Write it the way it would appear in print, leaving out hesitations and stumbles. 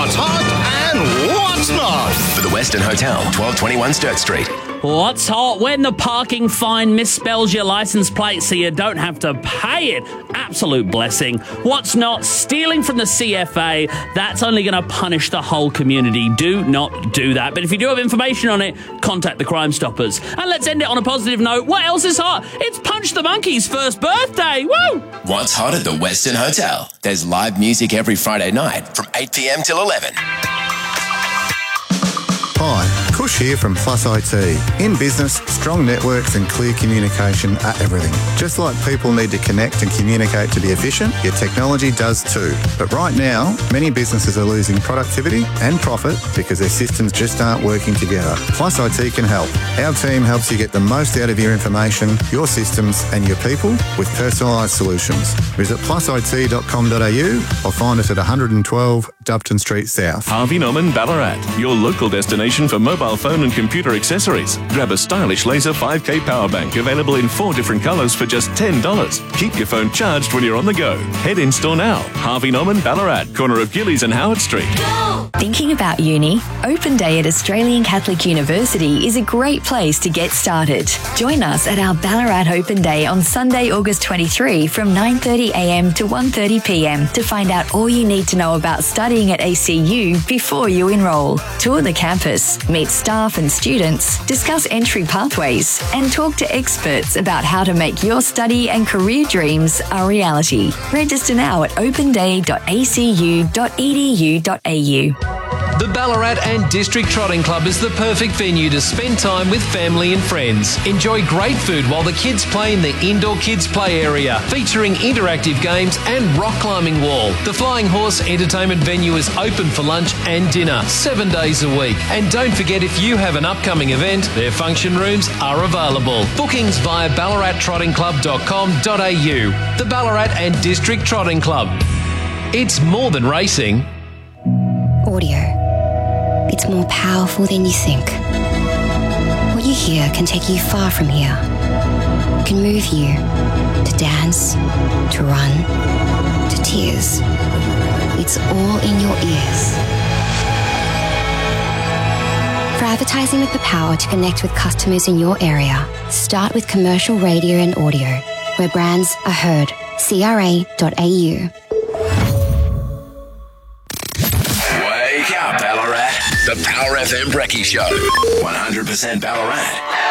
what's hot and what's not. For the Western Hotel, 1221 Sturt Street. What's hot? When the parking fine misspells your license plate so you don't have to pay it. Absolute blessing. What's not? Stealing from the CFA. That's only going to punish the whole community. Do not do that. But if you do have information on it, contact the Crime Stoppers. And let's end it on a positive note. What else is hot? It's Punch the Monkey's first birthday. Woo! What's hot at the Western Hotel? There's live music every Friday night from 8 p.m. till 11. Hi, Kush here from Plus IT. In business, strong networks and clear communication are everything. Just like people need to connect and communicate to be efficient, your technology does too. But right now, many businesses are losing productivity and profit because their systems just aren't working together. Plus IT can help. Our team helps you get the most out of your information, your systems and your people with personalised solutions. Visit plusit.com.au or find us at 112 Dupton Street South. Harvey Norman Ballarat, your local destination for mobile phone and computer accessories. Grab a stylish laser 5K power bank available in 4 different colours for just $10. Keep your phone charged when you're on the go. Head in store now. Harvey Norman Ballarat, corner of Gillies and Howard Street. Thinking about uni? Open Day at Australian Catholic University is a great place to get started. Join us at our Ballarat Open Day on Sunday, August 23 from 9:30am to 1:30pm to find out all you need to know about studying at ACU before you enrol. Tour the campus, meet staff and students, discuss entry pathways, and talk to experts about how to make your study and career dreams a reality. Register now at openday.acu.edu.au. The Ballarat and District Trotting Club is the perfect venue to spend time with family and friends. Enjoy great food while the kids play in the indoor kids play area, featuring interactive games and rock climbing wall. The Flying Horse entertainment venue is open for lunch and dinner 7 days a week. And don't forget, if you have an upcoming event, their function rooms are available. Bookings via ballarattrottingclub.com.au. The Ballarat and District Trotting Club. It's more than racing. Audio. It's more powerful than you think. What you hear can take you far from here. It can move you to dance, to run, to tears. It's all in your ears. For advertising with the power to connect with customers in your area, start with commercial radio and audio, where brands are heard. CRA.au. Wake up, Ballarat. The Power FM Brekkie Show. 100% Ballarat.